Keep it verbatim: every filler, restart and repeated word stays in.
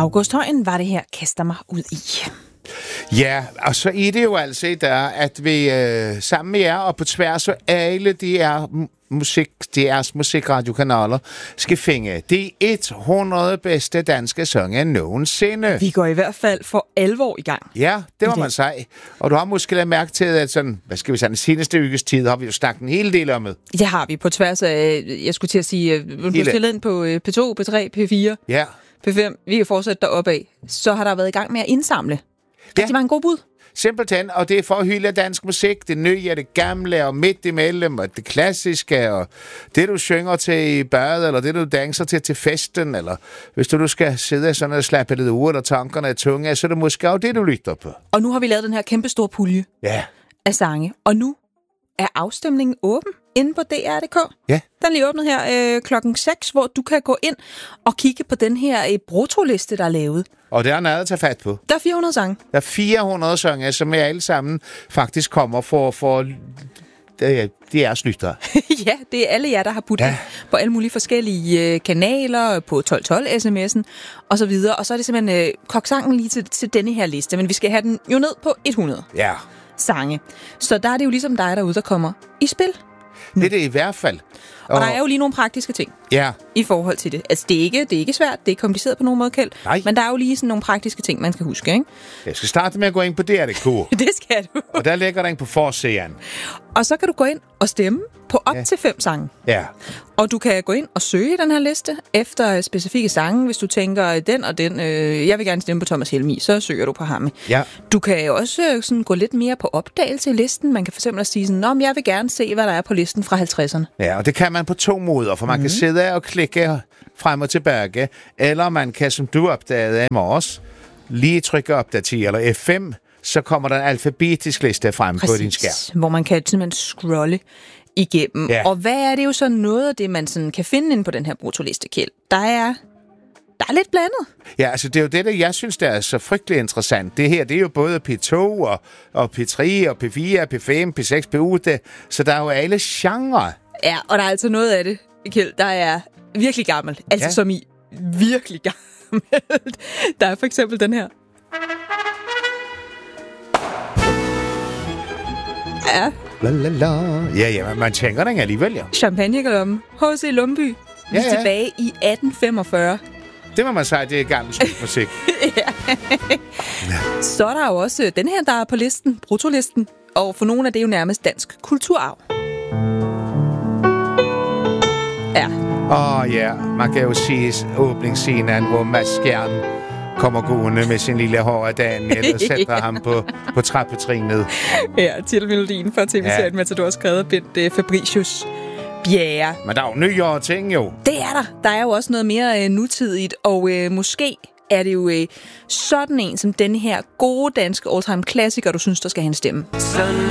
August Højen var det her, kaster mig ud i. Ja, og så er det jo altså i dag, at vi øh, sammen med jer og på tværs af alle de er musik, deres musikradiokanaler skal finde de hundrede bedste danske sange nogensinde. Vi går i hvert fald for alvor i gang. Ja, det må man sige. Og du har måske lagt mærke til, at sådan, hvad skal vi sige, den seneste ukes tid har vi jo snakket en hel del om det. Det har vi på tværs af, jeg skulle til at sige, du stille ind på P to, P tre, P fire, ja. P fem. Vi kan fortsætte deroppe af. Så har der været i gang med at indsamle. Ja. Rigtig mange gode bud. Simpelthen, og det er for at hylde dansk musik, det nye og det gamle, og midt imellem, og det klassiske, og det du synger til i badet, eller det du danser til til festen, eller hvis du nu skal sidde sådan og slappe lidt ud, eller tankerne er tunge, så er det måske også det, du lytter på. Og nu har vi lavet den her kæmpe store pulje ja. af sange, og nu er afstemningen åben inde på D R punktum d k. Ja. Den er lige åbnet her øh, klokken seks, hvor du kan gå ind og kigge på den her øh, brutoliste, der er lavet. Og det er noget at tage fat på. Der er fire hundrede sange. Der er fire hundrede sange, som er alle sammen faktisk kommer for, for det er jeres lyttere. Ja, det er alle jer, der har budt ja. på alle mulige forskellige øh, kanaler, på tolv tolv sms'en og så videre. Og så er det simpelthen øh, kogt sangen lige til, til denne her liste, men vi skal have den jo ned på hundrede ja. sange. Så der er det jo ligesom dig derude, der kommer i spil. Det er det i hvert fald. Og, og der er jo lige nogle praktiske ting ja. i forhold til det. Altså, det er, ikke, det er ikke svært, det er ikke kompliceret på nogen måde, Kjeld. Nej. Men der er jo lige sådan nogle praktiske ting, man skal huske, ikke? Jeg skal starte med at gå ind på D R punktum d k. Det skal du. Og der ligger den på forsiden. Og så kan du gå ind og stemme på op ja. til fem sange. Ja. Og du kan gå ind og søge i den her liste efter specifikke sange, hvis du tænker, den og den, øh, jeg vil gerne stemme på Thomas Helmig, så søger du på ham. Ja. Du kan også sådan gå lidt mere på opdagelse i listen. Man kan for eksempel sige sådan, om jeg vil gerne se, hvad der er på listen fra halvtredserne. Ja, og det kan man på to måder, for man mm. kan sidde og klikke frem og tilbage, eller man kan, som du opdagede i morges, lige trykke opdater eller F fem, så kommer der en alfabetisk liste frem Præcis, på din skærm. Hvor man kan simpelthen scrolle igennem. Ja. Og hvad er det jo så noget af det, man sådan kan finde inde på den her brutoliste, Kjeld? Der er, der er lidt blandet. Ja, altså det er jo det, der jeg synes, der er så frygtelig interessant. Det her, det er jo både P to og, og P tre og P fire, P fem, P seks, P otte, så der er jo alle genrer. Ja, og der er altså noget af det, Kjeld, der er virkelig gammelt. Altså ja. som i virkelig gammelt. Der er for eksempel den her. Ja. La, la, la. Ja, ja, man tænker den alligevel, ja. Champagnegalommen. H C Lumby. Vi er ja, ja. tilbage i atten femogfyrre. Det må man sige, det er gammel musik. ja. ja. Så er der jo også den her, der er på listen, brutolisten. Og for nogle af det er jo nærmest dansk kulturarv. Ja. Åh oh, ja, man kan jo sige åbningsscenen, hvor Mads Skjern kommer gående med sin lille hårde Daniel og sætter ja. ham på, på trappetrinet. Ja, titelmelodien fra T V-serien ja. Matador skrevet af Bent uh, Fabricius Bjerre. Men der er jo nyere ting jo. Det er der. Der er jo også noget mere uh, nutidigt, og uh, måske er det jo uh, sådan en som den her gode danske all-time klassiker, du synes, der skal have en stemme.